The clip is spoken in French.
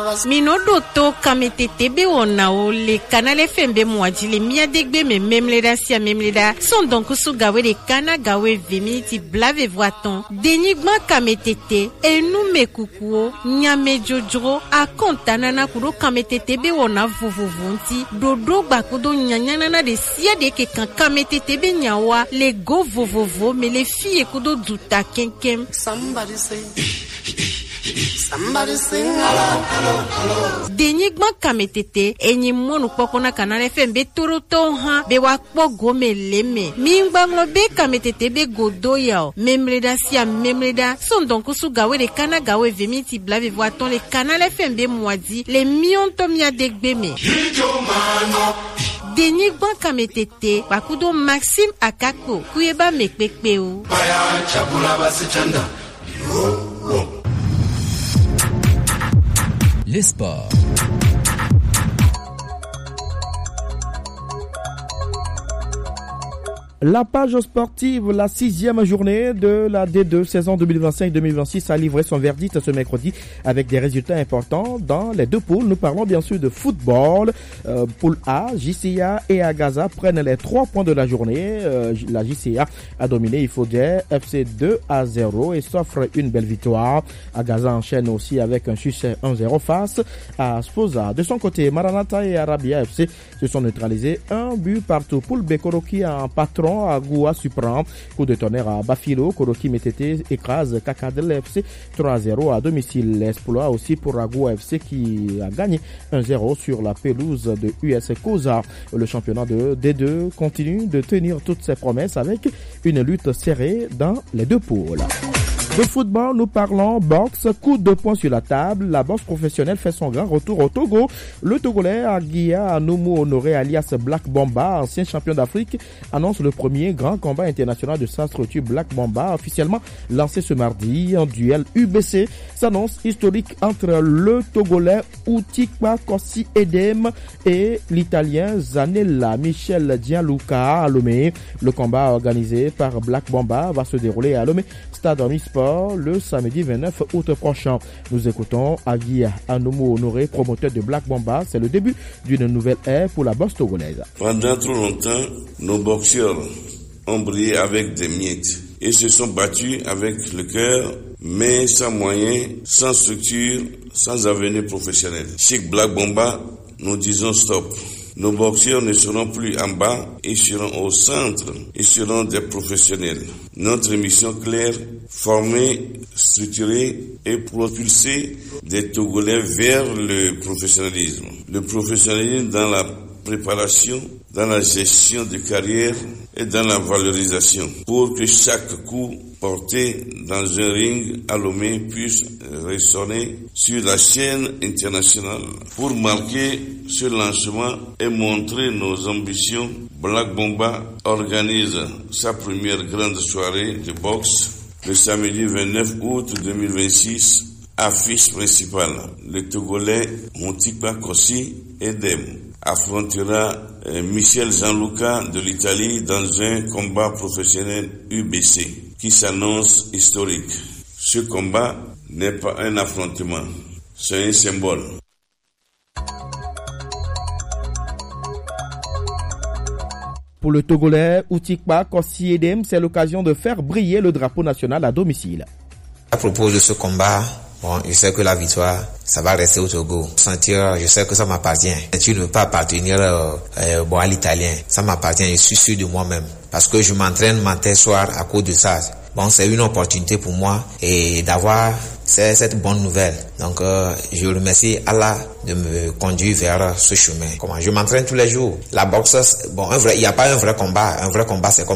Minodo to kametete be onao le kanale fembe mwajile mia degbe me memleda sia memleda son donc sou gawe de kana gawe vemi ti blave voiton denigma kametete enu me kukuo nyame jojo a kontana na kudo kametete be ona vuvuvunti dodo bakudo nyanyana na de sia de ke kan kametete be nyawa le go vovovo me le fille kudo duta kenkem somebody sing hello. Denigma kametete enyi monu pokona kanale fembe toroto ha be wakpo gome leme mingbango be kametete be godo yao memleda sia memleda son donc sou gawe de kana gawe vemi ti blave voiton le kanale fembe mwadi le mionto mia degbe me Denigma kametete bakudo Maxime Akako kuyeba mekpekpe ou baya chabula basichanda Les sports. La page sportive, la 6e journée de la D2 saison 2025-2026 a livré son verdict ce mercredi avec des résultats importants dans les deux poules. Nous parlons bien sûr de football. Poule A, JCA et Agaza prennent les 3 points de la journée. La JCA a dominé Ifodé FC 2-0 et s'offre une belle victoire. Agaza enchaîne aussi avec un succès 1-0 face à Sposa. De son côté, Maranatha et Arabia FC se sont neutralisés 1 but partout. Poule B, Koroki en patron à Goua surprend. Coup de tonnerre à Bafilo. Koroki Métété écrase Kakadel FC 3-0 à domicile. Exploit aussi pour Goua FC qui a gagné 1-0 sur la pelouse de US Koza. Le championnat de D2 continue de tenir toutes ses promesses avec une lutte serrée dans les deux poules. De football, nous parlons boxe, coup de poing sur la table. La boxe professionnelle fait son grand retour au Togo. Le Togolais Aguia Anoumou Honoré alias Black Bomba, ancien champion d'Afrique, annonce le premier grand combat international de sa structure Black Bomba, officiellement lancé ce mardi. Un duel UBC s'annonce historique entre le Togolais Outikpa Kossi Edem et l'Italien Zanella Michel Gianluca à Lomé. Le combat organisé par Black Bomba va se dérouler à Lomé, Stade Omnisport, le samedi 29 août prochain. Nous écoutons Aguia Anoumou Honoré, promoteur de Black Bomba. C'est le début d'une nouvelle ère pour la boxe togolaise. Pendant trop longtemps, nos boxeurs ont brillé avec des miettes et se sont battus avec le cœur, mais sans moyens, sans structure, sans avenir professionnel. Chez Black Bomba, nous disons stop. Nos boxeurs ne seront plus en bas, ils seront au centre, ils seront des professionnels. Notre mission claire, former, structurer et propulser des Togolais vers le professionnalisme. Le professionnalisme dans la préparation, dans la gestion de carrière et dans la valorisation, pour que chaque coup porté dans un ring à Lomé puisse résonner sur la scène internationale. Pour marquer ce lancement et montrer nos ambitions, Black Bomba organise sa première grande soirée de boxe le samedi 29 août 2026. Affiche principale, le Togolais Outikpa Kossi Edem affrontera Michel Gianluca de l'Italie dans un combat professionnel UBC qui s'annonce historique. Ce combat n'est pas un affrontement, c'est un symbole. Pour le Togolais Outikpa Kossi Edem, c'est l'occasion de faire briller le drapeau national à domicile. À propos de ce combat, je sais que la victoire, ça va rester au Togo. Sentir, je sais que ça m'appartient. Tu ne veux pas appartenir à l'italien. Ça m'appartient, je suis sûr de moi-même. Parce que je m'entraîne matin, soir à cause de ça. C'est une opportunité pour moi et d'avoir cette bonne nouvelle. Donc, je remercie Allah de me conduire vers ce chemin. Je m'entraîne tous les jours. La boxe, il n'y a pas un vrai combat. Un vrai combat, c'est comme